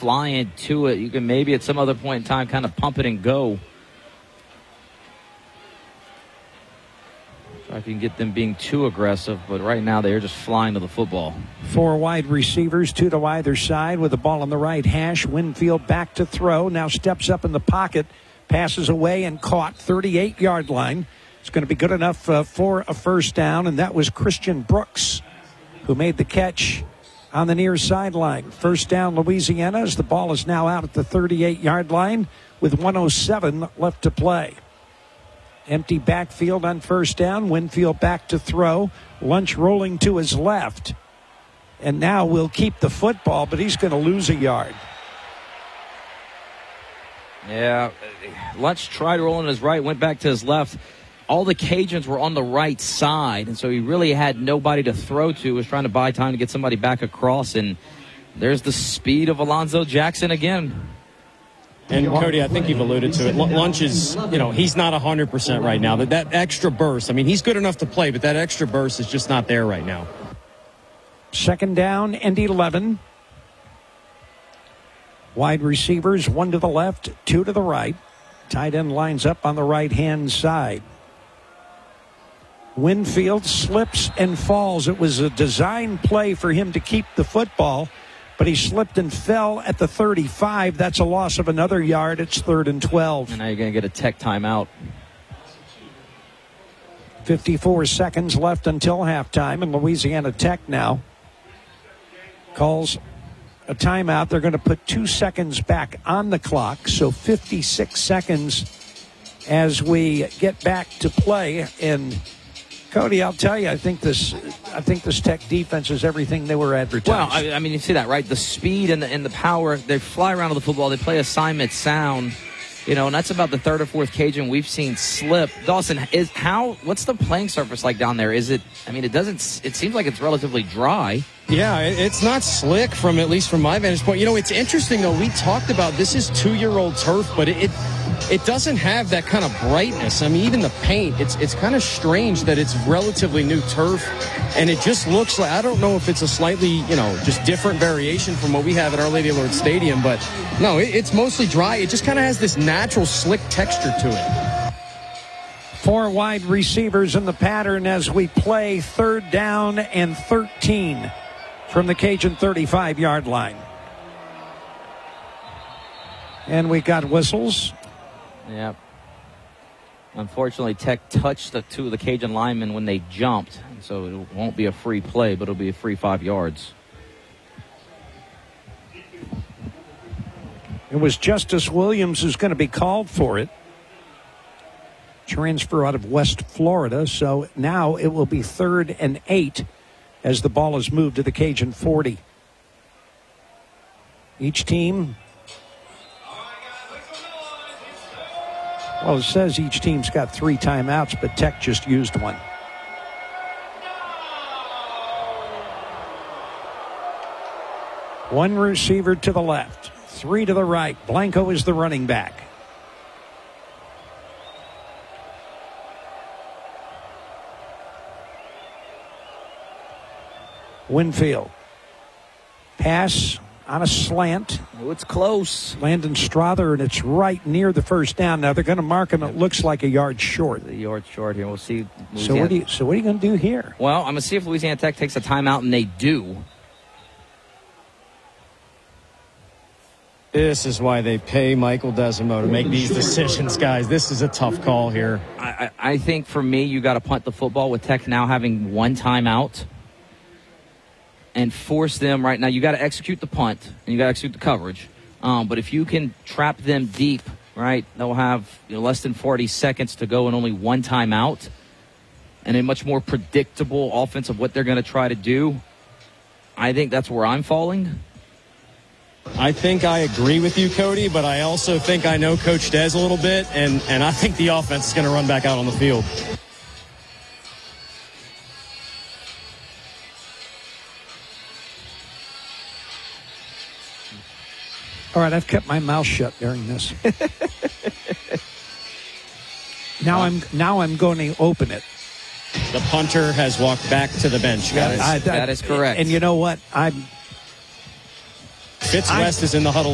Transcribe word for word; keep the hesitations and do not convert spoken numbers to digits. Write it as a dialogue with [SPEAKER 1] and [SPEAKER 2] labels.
[SPEAKER 1] flying to it. You can maybe at some other point in time kind of pump it and go. Try if you can get them being too aggressive, but right now they're just flying to the football.
[SPEAKER 2] Four wide receivers, two to either side with the ball on the right hash. Winfield back to throw. Now steps up in the pocket, passes away and caught thirty-eight-yard line. It's going to be good enough uh, for a first down, and that was Christian Brooks who made the catch on the near sideline. First down, Louisiana, as the ball is now out at the thirty-eight-yard line with one oh seven left to play. Empty backfield on first down. Winfield back to throw. Lunch rolling to his left. And now we'll keep the football, but he's going to lose a yard.
[SPEAKER 1] Yeah, Lunch tried rolling his right, went back to his left. All the Cajuns were on the right side, and so he really had nobody to throw to. He was trying to buy time to get somebody back across, and there's the speed of Alonzo Jackson again.
[SPEAKER 3] And, Cody, I think you've alluded to it. Lunch is, you know, he's not one hundred percent right now. That, that extra burst, I mean, he's good enough to play, but that extra burst is just not there right now.
[SPEAKER 2] Second down and eleven. Wide receivers, one to the left, two to the right. Tight end lines up on the right-hand side. Winfield slips and falls. It was a design play for him to keep the football, but he slipped and fell at the thirty-five. That's a loss of another yard. It's third and twelve.
[SPEAKER 1] And now you're going to get a Tech timeout.
[SPEAKER 2] fifty-four seconds left until halftime, and Louisiana Tech now calls a timeout. They're going to put two seconds back on the clock, so fifty-six seconds as we get back to play. And Cody, I'll tell you, I think this, I think this Tech defense is everything they were advertised.
[SPEAKER 1] Well, I, I mean, you see that, right? The speed and the, and the power. They fly around with the football. They play assignment sound, you know, and that's about the third or fourth Cajun we've seen slip. Dawson, is how? What's the playing surface like down there? Is it? I mean, it doesn't. It seems like it's relatively dry.
[SPEAKER 3] Yeah, it's not slick from at least from my vantage point. You know, it's interesting though. We talked about this is two-year-old turf, but it. it It doesn't have that kind of brightness. I mean, even the paint, it's it's kind of strange that it's relatively new turf, and it just looks like, I don't know if it's a slightly, you know, just different variation from what we have at Our Lady of Lourdes Stadium, but no, it, it's mostly dry. It just kind of has this natural slick texture to it.
[SPEAKER 2] Four wide receivers in the pattern as we play third down and thirteen from the Cajun thirty-five-yard line. And we got whistles.
[SPEAKER 1] Yeah. Unfortunately, Tech touched the two of the Cajun linemen when they jumped, so it won't be a free play, but it'll be a free five yards.
[SPEAKER 2] It was Justice Williams who's going to be called for it. Transfer out of West Florida, so now it will be third and eight as the ball is moved to the Cajun forty. Each team... Well, it says each team's got three timeouts, but Tech just used one. One receiver to the left, three to the right. Blanco is the running back. Winfield. Pass on a slant.
[SPEAKER 1] Oh, it's close.
[SPEAKER 2] Landon Strother, and it's right near the first down. Now they're going to mark him. It looks like a yard short.
[SPEAKER 1] A yard short here. We'll see. Louisiana.
[SPEAKER 2] So what do you? So what are you going to do here?
[SPEAKER 1] Well, I'm going to see if Louisiana Tech takes a timeout, and they do.
[SPEAKER 3] This is why they pay Michael Desimo to make these decisions, guys. This is a tough call here.
[SPEAKER 1] I, I, I think for me, you got to punt the football with Tech now having one timeout. And force them right now. You got to execute the punt and you got to execute the coverage. Um, but if you can trap them deep, right, they'll have you know, less than forty seconds to go and only one timeout, and a much more predictable offense of what they're going to try to do. I think that's where I'm falling.
[SPEAKER 3] I think I agree with you, Cody, but I also think I know Coach Des a little bit, and, and I think the offense is going to run back out on the field.
[SPEAKER 2] All right, I've kept my mouth shut during this. now I'm now I'm going to open it.
[SPEAKER 3] The punter has walked back to the bench, guys.
[SPEAKER 1] That is, I, I, that is correct.
[SPEAKER 2] And you know what? I'm
[SPEAKER 3] Fitz West I, is in the huddle.